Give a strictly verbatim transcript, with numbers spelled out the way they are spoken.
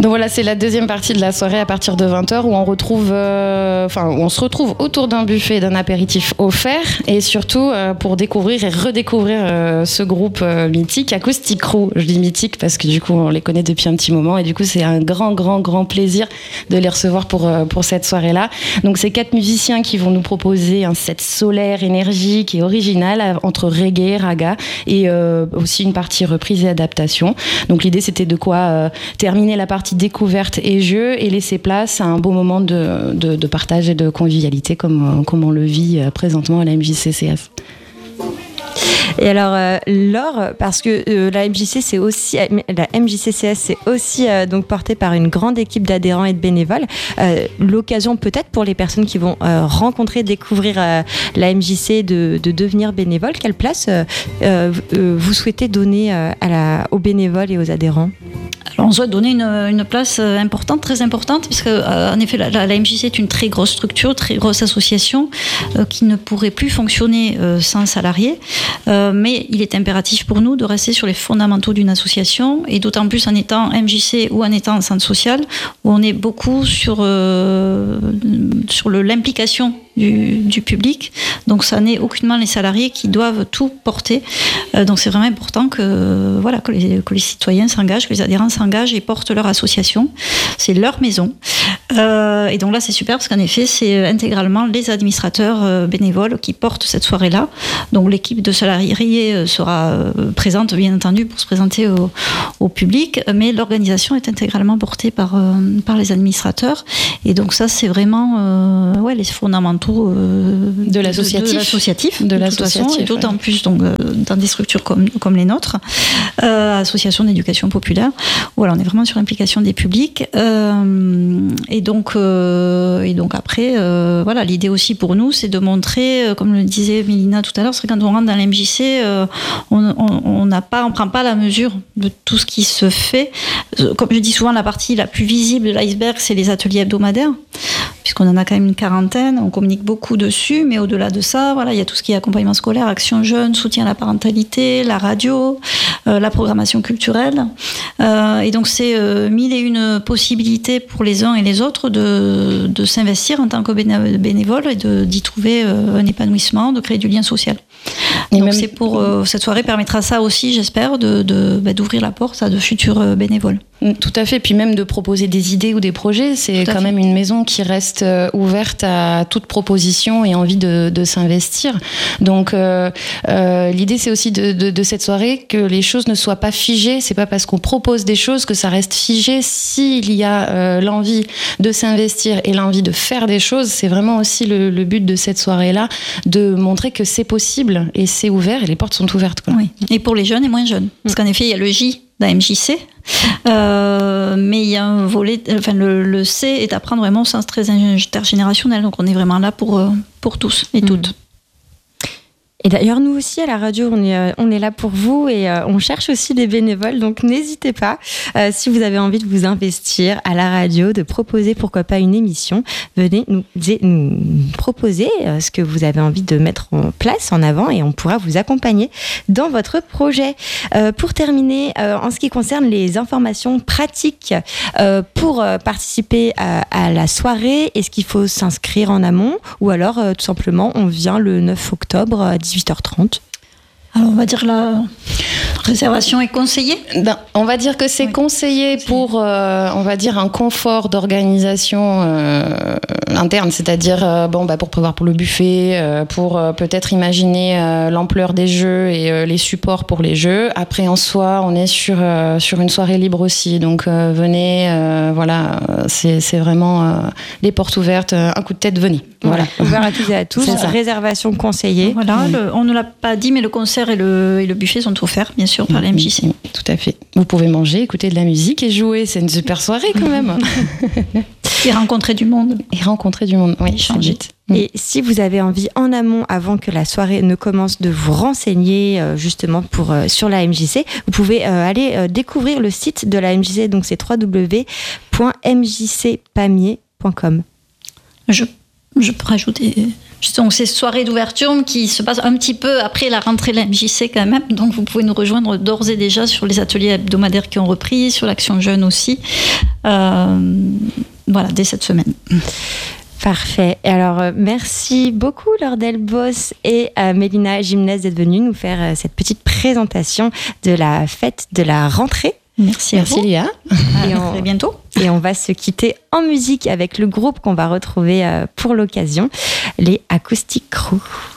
Donc voilà, c'est la deuxième partie de la soirée à partir de vingt heures où on retrouve, euh, enfin, où on se retrouve autour d'un buffet et d'un apéritif offert, et surtout euh, pour découvrir et redécouvrir euh, ce groupe euh, mythique, Acoustic Crew. Je dis mythique parce que du coup on les connaît depuis un petit moment, et du coup c'est un grand, grand, grand plaisir de les recevoir pour euh, pour cette soirée-là. Donc c'est quatre musiciens qui vont nous proposer un set solaire, énergique et original entre reggae, raga, et euh, aussi une partie reprise et adaptation. Donc l'idée c'était de quoi euh, terminer la partie découverte et jeu et laisser place à un beau moment de, de, de partage et de convivialité comme, comme on le vit présentement à la M J C C S. Et alors, euh, Laure, parce que euh, la M J C, c'est aussi, la M J C C S, c'est aussi euh, donc portée par une grande équipe d'adhérents et de bénévoles. Euh, l'occasion peut-être pour les personnes qui vont euh, rencontrer, découvrir euh, la M J C de, de devenir bénévole. Quelle place euh, euh, vous souhaitez donner euh, à la, aux bénévoles et aux adhérents ? Alors on souhaite donner une, une place importante, très importante, puisque euh, en effet la, la, la M J C est une très grosse structure, très grosse association euh, qui ne pourrait plus fonctionner euh, sans salariés. Euh, mais il est impératif pour nous de rester sur les fondamentaux d'une association, et d'autant plus en étant M J C ou en étant centre social, où on est beaucoup sur, euh, sur le, l'implication Du, du public. Donc ça n'est aucunement les salariés qui doivent tout porter. Euh, donc c'est vraiment important que, voilà, que, les, que les citoyens s'engagent, que les adhérents s'engagent et portent leur association. C'est leur maison. Euh, et donc là c'est super parce qu'en effet c'est intégralement les administrateurs euh, bénévoles qui portent cette soirée-là. Donc l'équipe de salariés sera euh, présente bien entendu pour se présenter au, au public, mais l'organisation est intégralement portée par, euh, par les administrateurs. Et donc ça c'est vraiment euh, ouais, les fondamentaux Euh, de l'associatif, de, de l'associatif, de, de l'associatif façon, et d'autant ouais. plus donc, euh, dans des structures comme, comme les nôtres, euh, association d'éducation populaire. Voilà, on est vraiment sur l'implication des publics. Euh, et, donc, euh, et donc après, euh, voilà, l'idée aussi pour nous, c'est de montrer, euh, comme le disait Mélina tout à l'heure, c'est que quand on rentre dans l'M J C, euh, on on n'a pas, on prend pas la mesure de tout ce qui se fait. Comme je dis souvent, la partie la plus visible de l'iceberg, c'est les ateliers hebdomadaires, puisqu'on en a quand même une quarantaine, on communique beaucoup dessus, mais au-delà de ça, voilà, il y a tout ce qui est accompagnement scolaire, action jeune, soutien à la parentalité, la radio, euh, la programmation culturelle. Euh, et donc c'est euh, mille et une possibilités pour les uns et les autres de, de s'investir en tant que bénévole et de, d'y trouver euh, un épanouissement, de créer du lien social. Et donc même... c'est pour, euh, cette soirée permettra ça aussi, j'espère, de, de, bah, d'ouvrir la porte à de futurs euh, bénévoles. Tout à fait, puis même de proposer des idées ou des projets, c'est quand fait. même une maison qui reste euh, ouverte à toute proposition et envie de, de s'investir. Donc euh, euh, l'idée c'est aussi de, de, de cette soirée que les choses ne soient pas figées, c'est pas parce qu'on propose des choses que ça reste figé. S'il y a euh, l'envie de s'investir et l'envie de faire des choses, c'est vraiment aussi le, le but de cette soirée-là, de montrer que c'est possible et c'est ouvert et les portes sont ouvertes, quoi. Oui. Et pour les jeunes et moins jeunes, parce qu'en effet il y a le J d'un M J C, euh, mais il y a un volet, enfin le, le C est à prendre vraiment au sens très intergénérationnel, donc on est vraiment là pour, pour tous et toutes. Mmh. Et d'ailleurs, nous aussi, à la radio, on est, on est là pour vous et euh, on cherche aussi des bénévoles. Donc, n'hésitez pas, euh, si vous avez envie de vous investir à la radio, de proposer, pourquoi pas, une émission, venez nous, nous proposer euh, ce que vous avez envie de mettre en place, en avant, et on pourra vous accompagner dans votre projet. Euh, pour terminer, euh, en ce qui concerne les informations pratiques euh, pour euh, participer à, à la soirée, est-ce qu'il faut s'inscrire en amont ou alors, euh, tout simplement, on vient le neuf octobre à dix-huit heures trente. Alors on va dire la réservation est conseillée. Ben, on va dire que c'est oui. conseillé pour, euh, on va dire, un confort d'organisation euh, interne, c'est-à-dire euh, bon, bah, pour prévoir pour le buffet, euh, pour euh, peut-être imaginer euh, l'ampleur des jeux et euh, les supports pour les jeux. Après, en soi, on est sur euh, sur une soirée libre aussi, donc euh, venez, euh, voilà, c'est c'est vraiment euh, les portes ouvertes, un coup de tête, venez. Voilà, ouvert à toutes et à tous. Réservation conseillée. Voilà, oui. le, on ne l'a pas dit, mais le concert et le, et le buffet sont offerts, bien sûr, par la M J C. Tout à fait. Vous pouvez manger, écouter de la musique et jouer. C'est une super soirée quand même. Et rencontrer du monde. Et rencontrer du monde, oui, changer. Et si vous avez envie, en amont, avant que la soirée ne commence, de vous renseigner euh, justement pour, euh, sur la M J C, vous pouvez euh, aller euh, découvrir le site de la M J C, donc c'est w w w point m j c pamiers point com. Je, je peux rajouter Justement, ces soirées d'ouverture qui se passent un petit peu après la rentrée de la M J C quand même. Donc vous pouvez nous rejoindre d'ores et déjà sur les ateliers hebdomadaires qui ont repris, sur l'Action Jeune aussi. Euh, voilà, dès cette semaine. Parfait. Et alors, euh, merci beaucoup Laure Delbos et euh, Mélina Gimnès d'être venues nous faire euh, cette petite présentation de la fête de la rentrée. Merci, merci Léa. À et on, très bientôt. Et on va se quitter en musique avec le groupe qu'on va retrouver euh, pour l'occasion, les Acoustic Crew.